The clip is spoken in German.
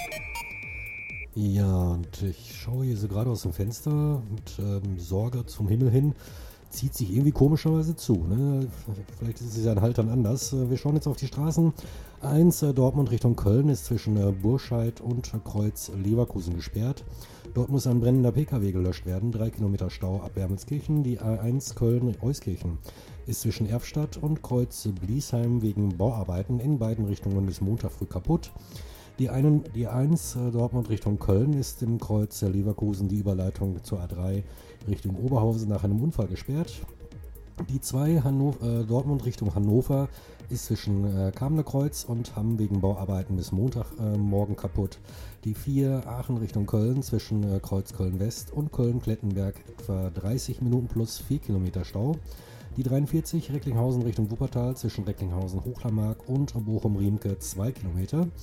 Ja, und ich schaue hier so gerade aus dem Fenster und Sorge zum Himmel hin. Zieht sich irgendwie komischerweise zu. Ne? Vielleicht ist es ja in Haltern anders. Wir schauen jetzt auf die Straßen. 1 Dortmund Richtung Köln ist zwischen Burscheid und Kreuz Leverkusen gesperrt. Dort muss ein brennender Pkw gelöscht werden. 3 Kilometer Stau ab Wermelskirchen. Die A1 Köln-Euskirchen ist zwischen Erfstadt und Kreuz Bliesheim wegen Bauarbeiten in beiden Richtungen bis Montag früh kaputt. Die 1 Dortmund Richtung Köln ist im Kreuz Leverkusen die Überleitung zur A3 Richtung Oberhausen nach einem Unfall gesperrt. Die 2 Dortmund Richtung Hannover ist zwischen Kamener-Kreuz und Hamm wegen Bauarbeiten bis Montagmorgen kaputt. Die 4 Aachen Richtung Köln zwischen Kreuz Köln-West und Köln-Klettenberg etwa 30 Minuten plus 4 Kilometer Stau. Die 43 Recklinghausen Richtung Wuppertal zwischen Recklinghausen-Hochlermark und Bochum-Riemke 2 Kilometer.